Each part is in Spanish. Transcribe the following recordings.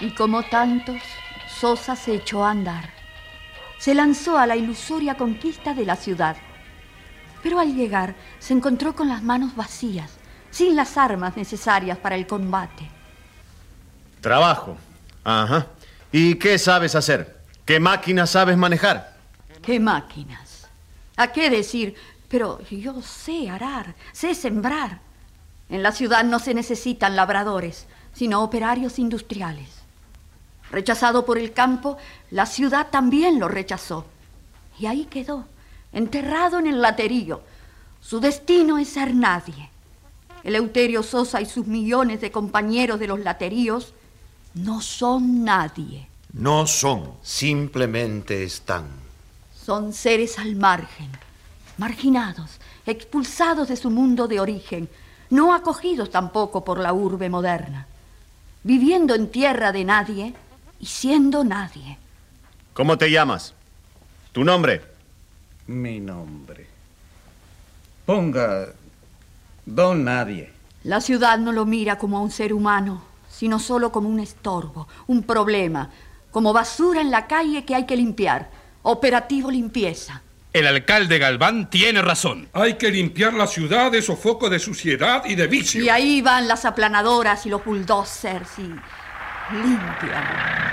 Y como tantos, Sosa se echó a andar. Se lanzó a la ilusoria conquista de la ciudad. Pero al llegar se encontró con las manos vacías, sin las armas necesarias para el combate. Trabajo. Ajá. ¿Y qué sabes hacer? ¿Qué máquinas sabes manejar? ¿Qué máquinas? ¿A qué decir? Pero yo sé arar, sé sembrar. En la ciudad no se necesitan labradores, sino operarios industriales. Rechazado por el campo, la ciudad también lo rechazó. Y ahí quedó, enterrado en el laterío. Su destino es ser nadie. Eleuterio Sosa y sus millones de compañeros de los lateríos no son nadie. No son, simplemente están. Son seres al margen, marginados, expulsados de su mundo de origen, no acogidos tampoco por la urbe moderna, viviendo en tierra de nadie y siendo nadie. ¿Cómo te llamas? ¿Tu nombre? Mi nombre. Ponga Don Nadie. La ciudad no lo mira como a un ser humano, sino solo como un estorbo, un problema, como basura en la calle que hay que limpiar. Operativo limpieza. El alcalde Galván tiene razón. Hay que limpiar la ciudad de esos focos de suciedad y de vicio. Y ahí van las aplanadoras y los bulldozers y limpian.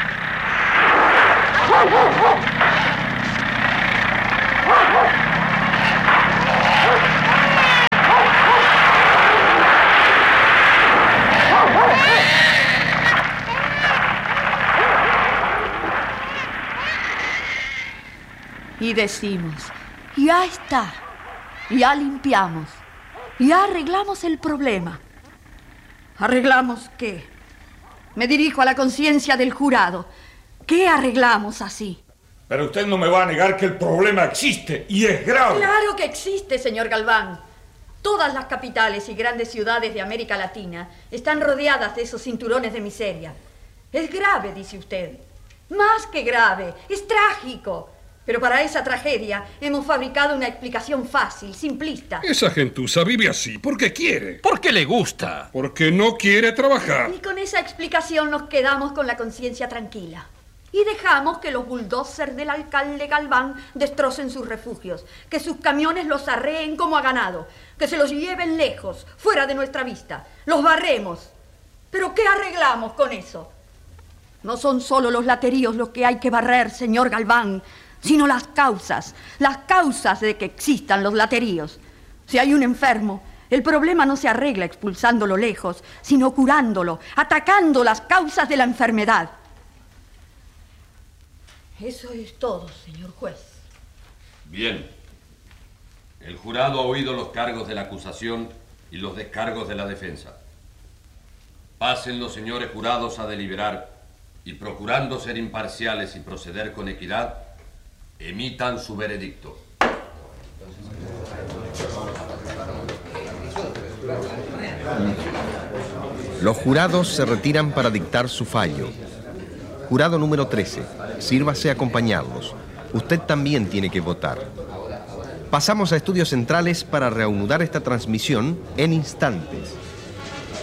Y decimos, ya está, ya limpiamos, ya arreglamos el problema. ¿Arreglamos qué? Me dirijo a la conciencia del jurado. ¿Qué arreglamos así? Pero usted no me va a negar que el problema existe y es grave. Claro que existe, señor Galván. Todas las capitales y grandes ciudades de América Latina están rodeadas de esos cinturones de miseria. Es grave, dice usted. Más que grave, es trágico. Pero para esa tragedia hemos fabricado una explicación fácil, simplista. Esa gentuza vive así porque quiere. Porque le gusta. Porque no quiere trabajar. Y con esa explicación nos quedamos con la conciencia tranquila. Y dejamos que los bulldozers del alcalde Galván destrocen sus refugios, que sus camiones los arreen como a ganado, que se los lleven lejos, fuera de nuestra vista. Los barremos. ¿Pero qué arreglamos con eso? No son solo los lateríos los que hay que barrer, señor Galván, sino las causas de que existan los lateríos. Si hay un enfermo, el problema no se arregla expulsándolo lejos, sino curándolo, atacando las causas de la enfermedad. Eso es todo, señor juez. Bien. El jurado ha oído los cargos de la acusación y los descargos de la defensa. Pasen los señores jurados a deliberar y, procurando ser imparciales y proceder con equidad, emitan su veredicto. Los jurados se retiran para dictar su fallo. Jurado número 13, sírvase a acompañarlos. Usted también tiene que votar. Pasamos a estudios centrales para reanudar esta transmisión en instantes.